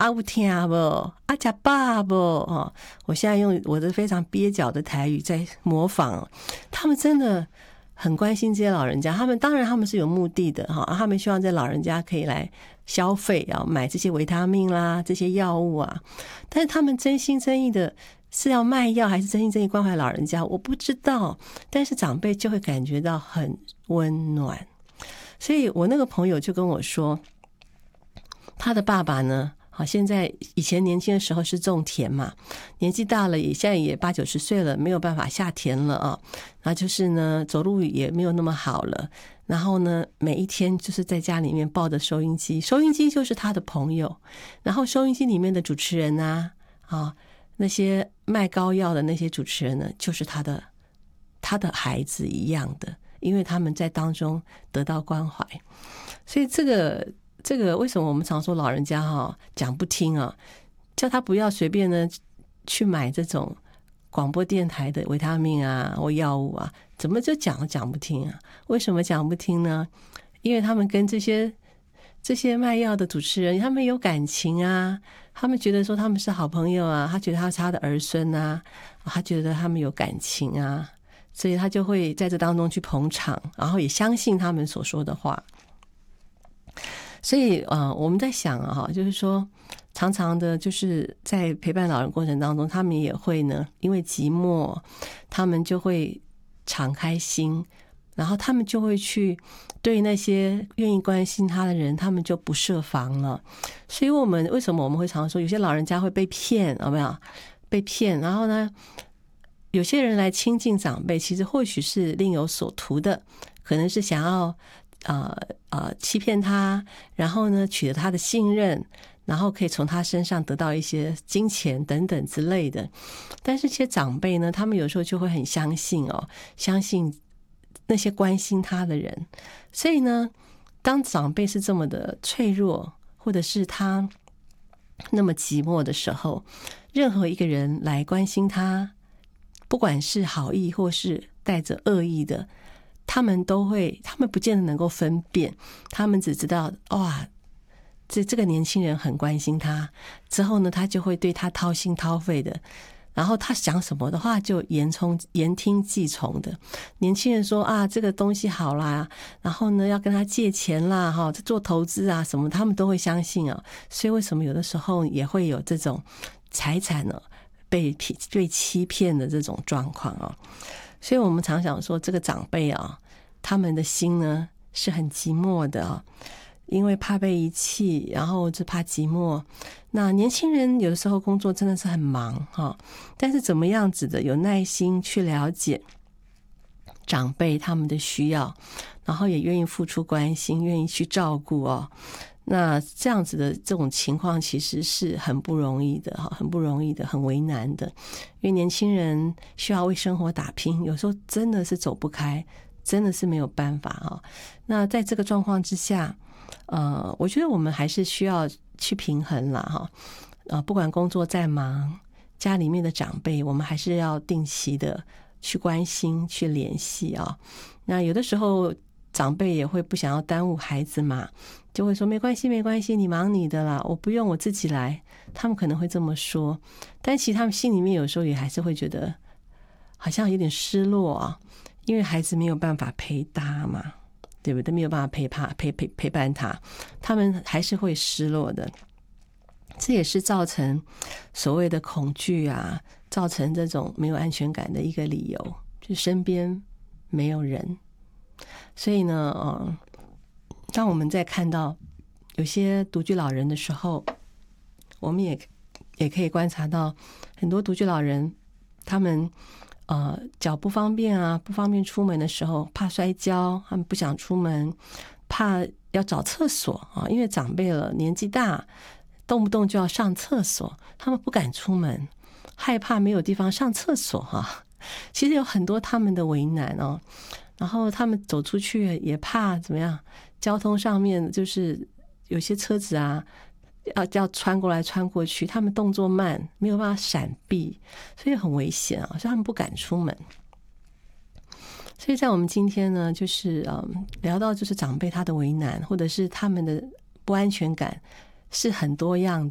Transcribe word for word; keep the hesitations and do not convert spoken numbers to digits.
啊有听不啊吃饱不哦，我现在用我的非常蹩脚的台语在模仿，他们真的很关心这些老人家，他们当然他们是有目的的哈，他们希望这老人家可以来消费啊，买这些维他命啦，这些药物啊，但是他们真心真意的是要卖药还是真心真意关怀老人家，我不知道，但是长辈就会感觉到很温暖。所以我那个朋友就跟我说，他的爸爸呢，好，现在以前年轻的时候是种田嘛，年纪大了也现在也八九十岁了，没有办法下田了啊。然后就是呢，走路也没有那么好了。然后呢，每一天就是在家里面抱着收音机，收音机就是他的朋友。然后收音机里面的主持人啊，啊，那些卖膏药的那些主持人呢，就是他的他的孩子一样的，因为他们在当中得到关怀。所以这个。这个为什么我们常说老人家哈讲不听啊，叫他不要随便呢去买这种广播电台的维他命啊或药物啊，怎么就讲都讲不听啊？为什么讲不听呢？因为他们跟这些这些卖药的主持人，他们有感情啊，他们觉得说他们是好朋友啊，他觉得他是他的儿孙啊，他觉得他们有感情啊，所以他就会在这当中去捧场，然后也相信他们所说的话。所以呃，我们在想啊，就是说常常的就是在陪伴老人过程当中，他们也会呢因为寂寞，他们就会敞开心，然后他们就会去对那些愿意关心他的人，他们就不设防了。所以我们为什么我们会常说有些老人家会被骗，有没有被骗？然后呢有些人来亲近长辈，其实或许是另有所图的，可能是想要呃呃欺骗他，然后呢取得他的信任，然后可以从他身上得到一些金钱等等之类的。但是这些长辈呢，他们有时候就会很相信哦，相信那些关心他的人。所以呢，当长辈是这么的脆弱，或者是他那么寂寞的时候，任何一个人来关心他，不管是好意或是带着恶意的，他们都会，他们不见得能够分辨，他们只知道哇，这这个年轻人很关心他，之后呢，他就会对他掏心掏肺的，然后他讲什么的话就言从言听计从的。年轻人说啊，这个东西好啦，然后呢要跟他借钱啦，哈，做投资啊什么，他们都会相信啊。所以为什么有的时候也会有这种财产呢被被欺骗的这种状况啊？所以我们常想说，这个长辈啊，他们的心呢是很寂寞的啊，因为怕被遗弃，然后就怕寂寞。那年轻人有的时候工作真的是很忙哈，但是怎么样子的有耐心去了解长辈他们的需要，然后也愿意付出关心，愿意去照顾哦。那这样子的这种情况其实是很不容易的，很不容易的，很为难的。因为年轻人需要为生活打拼，有时候真的是走不开，真的是没有办法啊。那在这个状况之下，呃，我觉得我们还是需要去平衡啦哈。呃，不管工作再忙，家里面的长辈，我们还是要定期的去关心、去联系啊。那有的时候长辈也会不想要耽误孩子嘛，就会说没关系没关系，你忙你的啦，我不用，我自己来。他们可能会这么说，但其实他们心里面有时候也还是会觉得好像有点失落啊，因为孩子没有办法陪他嘛，对不对？没有办法陪他陪陪陪伴他，他们还是会失落的。这也是造成所谓的恐惧啊，造成这种没有安全感的一个理由，就身边没有人。所以呢，嗯，当我们在看到有些独居老人的时候，我们也也可以观察到很多独居老人，他们呃脚不方便啊，不方便出门的时候，怕摔跤，他们不想出门，怕要找厕所啊，因为长辈了，年纪大，动不动就要上厕所，他们不敢出门，害怕没有地方上厕所啊。其实有很多他们的为难哦。然后他们走出去也怕怎么样，交通上面就是有些车子啊要要穿过来穿过去，他们动作慢，没有办法闪避，所以很危险啊，所以他们不敢出门。所以在我们今天呢，就是嗯聊到就是长辈他的为难，或者是他们的不安全感是很多样的。